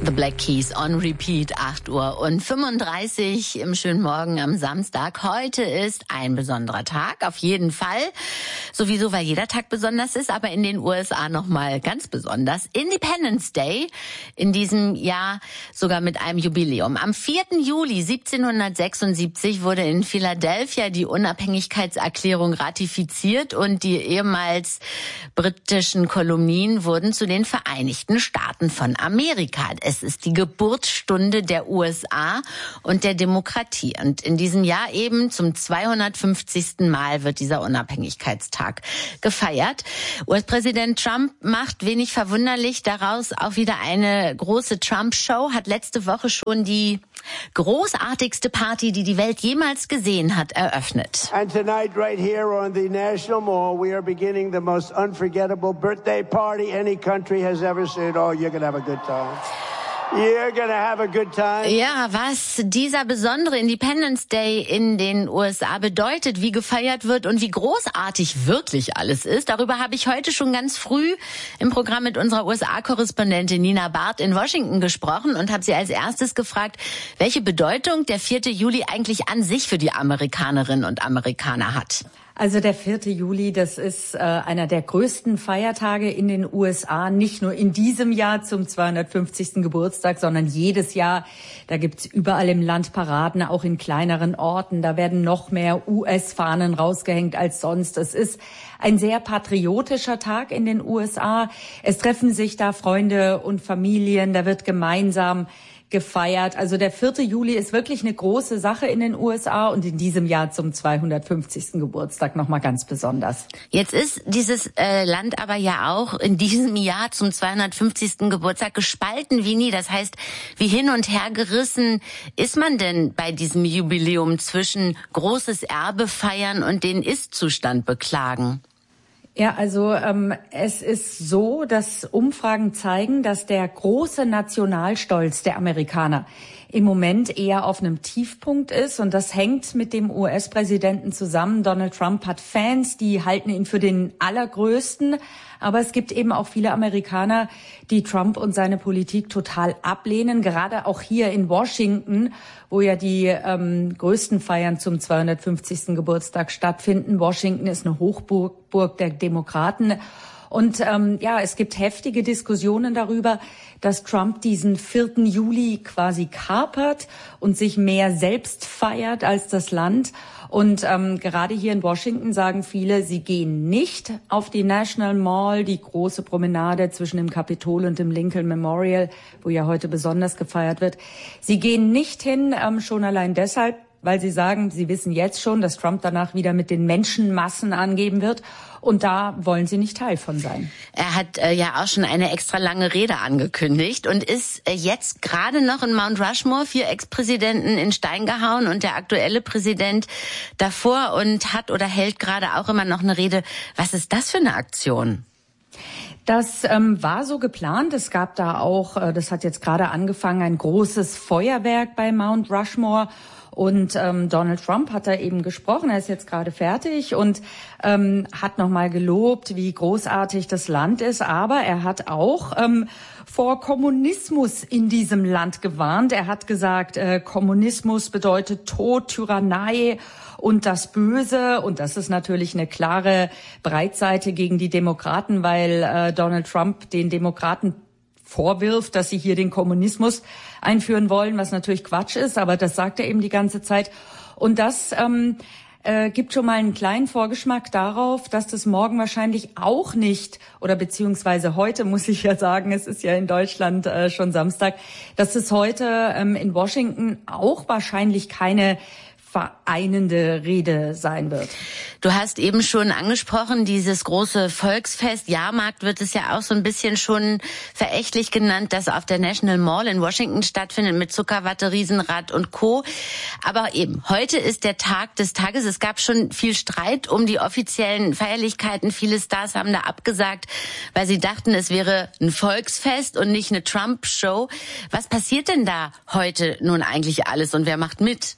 The Black Keys on Repeat, 8:35 Uhr im schönen Morgen am Samstag. Heute ist ein besonderer Tag, auf jeden Fall. Sowieso, weil jeder Tag besonders ist, aber in den USA nochmal ganz besonders. Independence Day, in diesem Jahr sogar mit einem Jubiläum. Am 4. Juli 1776 wurde in Philadelphia die Unabhängigkeitserklärung ratifiziert und die ehemals britischen Kolonien wurden zu den Vereinigten Staaten von Amerika. Es ist die Geburtsstunde der USA und der Demokratie. Und in diesem Jahr eben zum 250. Mal wird dieser Unabhängigkeitstag gefeiert. US-Präsident Trump macht wenig verwunderlich daraus auch wieder eine große Trump-Show, hat letzte Woche schon die großartigste Party, die die Welt jemals gesehen hat, eröffnet. And tonight right here on the National Mall, we are beginning the most unforgettable birthday party any country has ever seen. Oh, you're gonna have a good time. You're gonna have a good time. Ja, was dieser besondere Independence Day in den USA bedeutet, wie gefeiert wird und wie großartig wirklich alles ist, darüber habe ich heute schon ganz früh im Programm mit unserer USA-Korrespondentin Nina Barth in Washington gesprochen und habe sie als erstes gefragt, welche Bedeutung der 4. Juli eigentlich an sich für die Amerikanerinnen und Amerikaner hat. Also der 4. Juli, das ist einer der größten Feiertage in den USA, nicht nur in diesem Jahr zum 250. Geburtstag, sondern jedes Jahr. Da gibt's überall im Land Paraden, auch in kleineren Orten. Da werden noch mehr US-Fahnen rausgehängt als sonst. Es ist ein sehr patriotischer Tag in den USA. Es treffen sich da Freunde und Familien, da wird gemeinsam gefeiert. Also der 4. Juli ist wirklich eine große Sache in den USA und in diesem Jahr zum 250. Geburtstag nochmal ganz besonders. Jetzt ist dieses Land aber ja auch in diesem Jahr zum 250. Geburtstag gespalten wie nie. Das heißt, wie hin und her gerissen ist man denn bei diesem Jubiläum zwischen großes Erbe feiern und den Ist-Zustand beklagen? Ja, also es ist so, dass Umfragen zeigen, dass der große Nationalstolz der Amerikaner im Moment eher auf einem Tiefpunkt ist. Und das hängt mit dem US-Präsidenten zusammen. Donald Trump hat Fans, die halten ihn für den Allergrößten. Aber es gibt eben auch viele Amerikaner, die Trump und seine Politik total ablehnen. Gerade auch hier in Washington, wo ja die größten Feiern zum 250. Geburtstag stattfinden. Washington ist eine Hochburg der Demokraten. Und es gibt heftige Diskussionen darüber, dass Trump diesen 4. Juli quasi kapert und sich mehr selbst feiert als das Land. Und gerade hier in Washington sagen viele, sie gehen nicht auf die National Mall, die große Promenade zwischen dem Kapitol und dem Lincoln Memorial, wo ja heute besonders gefeiert wird. Sie gehen nicht hin, schon allein deshalb, weil sie sagen, sie wissen jetzt schon, dass Trump danach wieder mit den Menschenmassen angeben wird. Und da wollen sie nicht Teil von sein. Er hat ja auch schon eine extra lange Rede angekündigt und ist jetzt gerade noch in Mount Rushmore, 4 Ex-Präsidenten in Stein gehauen und der aktuelle Präsident davor und hat oder hält gerade auch immer noch eine Rede. Was ist das für eine Aktion? Das war so geplant. Es gab da auch, das hat jetzt gerade angefangen, ein großes Feuerwerk bei Mount Rushmore. Und Donald Trump hat da eben gesprochen, er ist jetzt gerade fertig und hat nochmal gelobt, wie großartig das Land ist. Aber er hat auch vor Kommunismus in diesem Land gewarnt. Er hat gesagt, Kommunismus bedeutet Tod, Tyrannei und das Böse. Und das ist natürlich eine klare Breitseite gegen die Demokraten, weil Donald Trump den Demokraten vorwirft, dass sie hier den Kommunismus einführen wollen, was natürlich Quatsch ist, aber das sagt er eben die ganze Zeit. Und das gibt schon mal einen kleinen Vorgeschmack darauf, dass das morgen wahrscheinlich auch nicht, oder beziehungsweise heute, muss ich ja sagen, es ist ja in Deutschland schon Samstag, dass es heute in Washington auch wahrscheinlich keine vereinende Rede sein wird. Du hast eben schon angesprochen, dieses große Volksfest, Jahrmarkt wird es ja auch so ein bisschen schon verächtlich genannt, das auf der National Mall in Washington stattfindet mit Zuckerwatte, Riesenrad und Co. Aber eben, heute ist der Tag des Tages. Es gab schon viel Streit um die offiziellen Feierlichkeiten. Viele Stars haben da abgesagt, weil sie dachten, es wäre ein Volksfest und nicht eine Trump-Show. Was passiert denn da heute nun eigentlich alles und wer macht mit?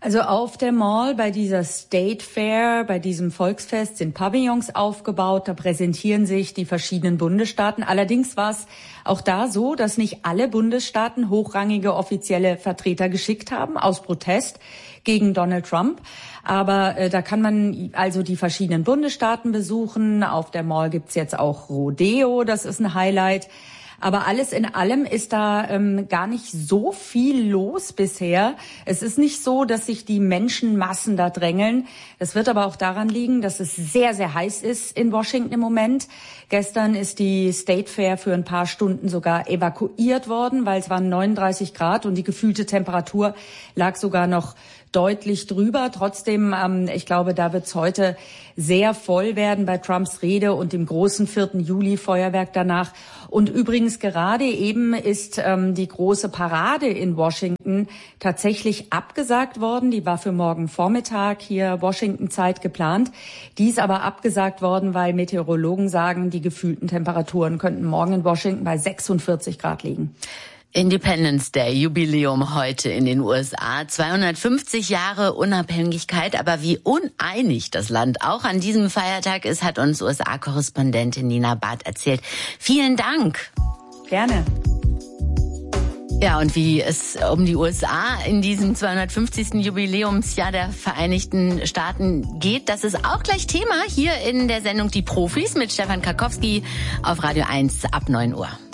Also auf der Mall bei dieser State Fair, bei diesem Volksfest sind Pavillons aufgebaut, da präsentieren sich die verschiedenen Bundesstaaten. Allerdings war es auch da so, dass nicht alle Bundesstaaten hochrangige offizielle Vertreter geschickt haben, aus Protest gegen Donald Trump. Aber da kann man also die verschiedenen Bundesstaaten besuchen. Auf der Mall gibt's jetzt auch Rodeo, das ist ein Highlight. Aber alles in allem ist da gar nicht so viel los bisher. Es ist nicht so, dass sich die Menschenmassen da drängeln. Das wird aber auch daran liegen, dass es sehr, sehr heiß ist in Washington im Moment. Gestern ist die State Fair für ein paar Stunden sogar evakuiert worden, weil es waren 39 Grad und die gefühlte Temperatur lag sogar noch deutlich drüber. Trotzdem, ich glaube, da wird es heute sehr voll werden bei Trumps Rede und dem großen 4. Juli-Feuerwerk danach. Und übrigens gerade eben ist die große Parade in Washington tatsächlich abgesagt worden. Die war für morgen Vormittag hier Washington-Zeit geplant. Die ist aber abgesagt worden, weil Meteorologen sagen, die gefühlten Temperaturen könnten morgen in Washington bei 46 Grad liegen. Independence Day, Jubiläum heute in den USA. 250 Jahre Unabhängigkeit, aber wie uneinig das Land auch an diesem Feiertag ist, hat uns USA-Korrespondentin Nina Barth erzählt. Vielen Dank. Gerne. Ja, und wie es um die USA in diesem 250. Jubiläumsjahr der Vereinigten Staaten geht, das ist auch gleich Thema hier in der Sendung Die Profis mit Stefan Karkowski auf Radio 1 ab 9 Uhr.